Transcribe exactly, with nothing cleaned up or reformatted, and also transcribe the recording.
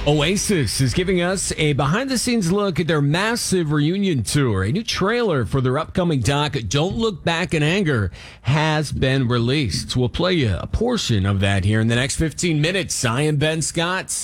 Oasis is giving us a behind-the-scenes look at their massive reunion tour. A new trailer for their upcoming doc, Don't Look Back in Anger, has been released. We'll play you a portion of that here in the next fifteen minutes. I am Ben Scott.